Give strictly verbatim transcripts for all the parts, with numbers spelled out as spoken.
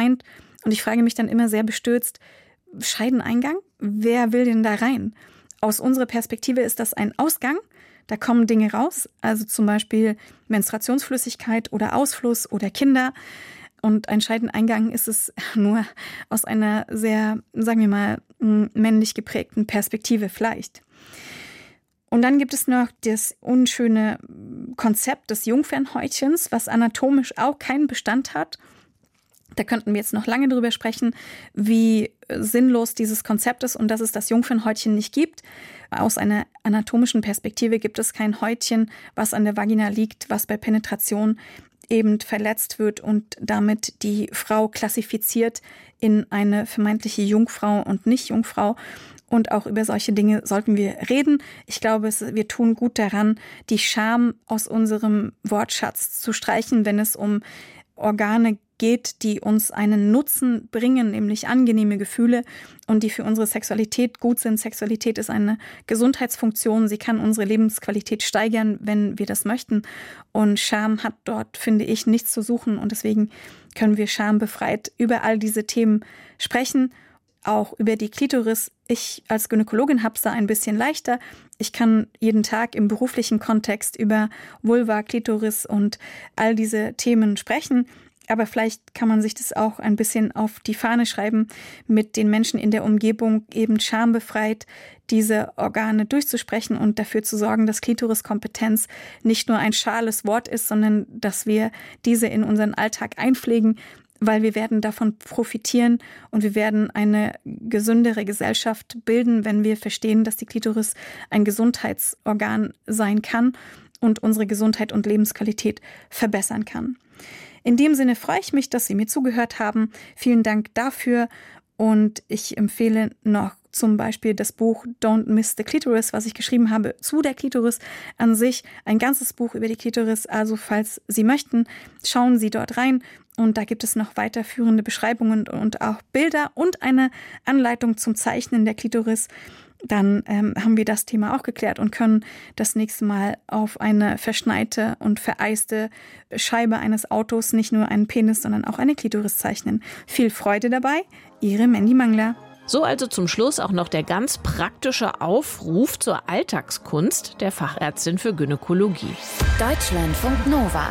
erscheint. Und ich frage mich dann immer sehr bestürzt, Scheideneingang? Wer will denn da rein? Aus unserer Perspektive ist das ein Ausgang. Da kommen Dinge raus, also zum Beispiel Menstruationsflüssigkeit oder Ausfluss oder Kinder. Und ein Scheideneingang ist es nur aus einer sehr, sagen wir mal, männlich geprägten Perspektive vielleicht. Und dann gibt es noch das unschöne Konzept des Jungfernhäutchens, was anatomisch auch keinen Bestand hat. Da könnten wir jetzt noch lange drüber sprechen, wie sinnlos dieses Konzept ist und dass es das Jungfernhäutchen nicht gibt. Aus einer anatomischen Perspektive gibt es kein Häutchen, was an der Vagina liegt, was bei Penetration eben verletzt wird und damit die Frau klassifiziert in eine vermeintliche Jungfrau und Nicht-Jungfrau. Und auch über solche Dinge sollten wir reden. Ich glaube, wir tun gut daran, die Scham aus unserem Wortschatz zu streichen, wenn es um Organe geht, die uns einen Nutzen bringen, nämlich angenehme Gefühle und die für unsere Sexualität gut sind. Sexualität ist eine Gesundheitsfunktion. Sie kann unsere Lebensqualität steigern, wenn wir das möchten. Und Scham hat dort, finde ich, nichts zu suchen. Und deswegen können wir schambefreit über all diese Themen sprechen. Auch über die Klitoris. Ich als Gynäkologin habe es da ein bisschen leichter. Ich kann jeden Tag im beruflichen Kontext über Vulva, Klitoris und all diese Themen sprechen. Aber vielleicht kann man sich das auch ein bisschen auf die Fahne schreiben, mit den Menschen in der Umgebung eben schambefreit diese Organe durchzusprechen und dafür zu sorgen, dass Klitoriskompetenz nicht nur ein schales Wort ist, sondern dass wir diese in unseren Alltag einpflegen, weil wir werden davon profitieren und wir werden eine gesündere Gesellschaft bilden, wenn wir verstehen, dass die Klitoris ein Gesundheitsorgan sein kann und unsere Gesundheit und Lebensqualität verbessern kann. In dem Sinne freue ich mich, dass Sie mir zugehört haben. Vielen Dank dafür und ich empfehle noch zum Beispiel das Buch Don't Miss the Clitoris, was ich geschrieben habe zu der Klitoris an sich. Ein ganzes Buch über die Klitoris, also falls Sie möchten, schauen Sie dort rein. Und da gibt es noch weiterführende Beschreibungen und auch Bilder und eine Anleitung zum Zeichnen der Klitoris. Dann ähm, haben wir das Thema auch geklärt und können das nächste Mal auf eine verschneite und vereiste Scheibe eines Autos nicht nur einen Penis, sondern auch eine Klitoris zeichnen. Viel Freude dabei, Ihre Mandy Mangler. So also zum Schluss auch noch der ganz praktische Aufruf zur Alltagskunst der Fachärztin für Gynäkologie. Deutschlandfunk Nova.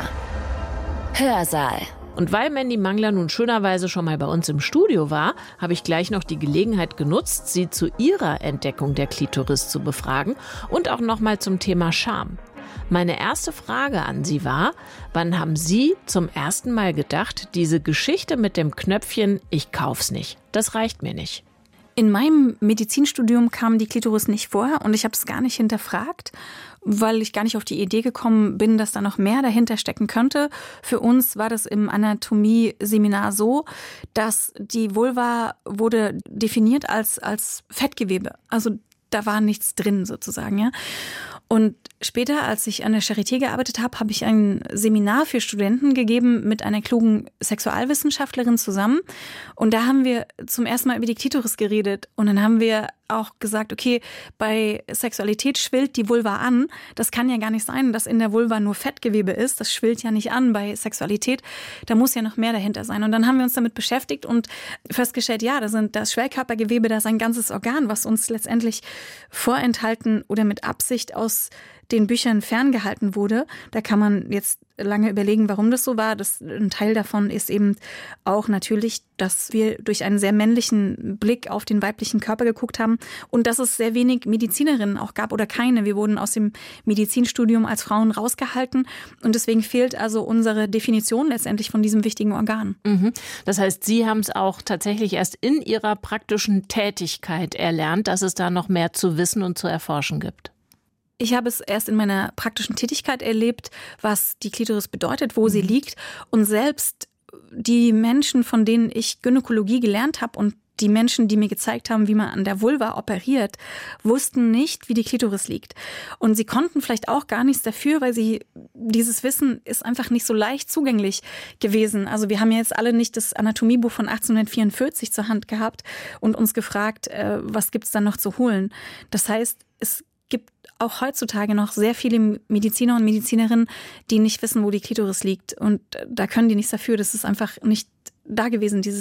Hörsaal. Und weil Mandy Mangler nun schönerweise schon mal bei uns im Studio war, habe ich gleich noch die Gelegenheit genutzt, sie zu ihrer Entdeckung der Klitoris zu befragen und auch noch mal zum Thema Scham. Meine erste Frage an Sie war, wann haben Sie zum ersten Mal gedacht, diese Geschichte mit dem Knöpfchen, ich kauf's nicht, das reicht mir nicht? In meinem Medizinstudium kam die Klitoris nicht vor und ich habe es gar nicht hinterfragt, weil ich gar nicht auf die Idee gekommen bin, dass da noch mehr dahinter stecken könnte. Für uns war das im Anatomie-Seminar so, dass die Vulva wurde definiert als, als Fettgewebe. Also da war nichts drin sozusagen, ja. Und später, als ich an der Charité gearbeitet habe, habe ich ein Seminar für Studenten gegeben mit einer klugen Sexualwissenschaftlerin zusammen. Und da haben wir zum ersten Mal über die Klitoris geredet. Und dann haben wir auch gesagt, okay, bei Sexualität schwillt die Vulva an. Das kann ja gar nicht sein, dass in der Vulva nur Fettgewebe ist. Das schwillt ja nicht an bei Sexualität. Da muss ja noch mehr dahinter sein. Und dann haben wir uns damit beschäftigt und festgestellt, ja, da sind das Schwellkörpergewebe, das ist ein ganzes Organ, was uns letztendlich vorenthalten oder mit Absicht aus den Büchern ferngehalten wurde. Da kann man jetzt lange überlegen, warum das so war. Das, ein Teil davon ist eben auch natürlich, dass wir durch einen sehr männlichen Blick auf den weiblichen Körper geguckt haben und dass es sehr wenig Medizinerinnen auch gab oder keine. Wir wurden aus dem Medizinstudium als Frauen rausgehalten und deswegen fehlt also unsere Definition letztendlich von diesem wichtigen Organ. Mhm. Das heißt, Sie haben es auch tatsächlich erst in Ihrer praktischen Tätigkeit erlernt, dass es da noch mehr zu wissen und zu erforschen gibt. Ich habe es erst in meiner praktischen Tätigkeit erlebt, was die Klitoris bedeutet, wo mhm. sie liegt. Und selbst die Menschen, von denen ich Gynäkologie gelernt habe und die Menschen, die mir gezeigt haben, wie man an der Vulva operiert, wussten nicht, wie die Klitoris liegt. Und sie konnten vielleicht auch gar nichts dafür, weil sie dieses Wissen ist einfach nicht so leicht zugänglich gewesen. Also wir haben ja jetzt alle nicht das Anatomiebuch von achtzehnhundertvierundvierzig zur Hand gehabt und uns gefragt, äh, was gibt's da noch zu holen. Das heißt, es gibt auch heutzutage noch sehr viele Mediziner und Medizinerinnen, die nicht wissen, wo die Klitoris liegt. Und da können die nichts dafür. Das ist einfach nicht da gewesen, dieses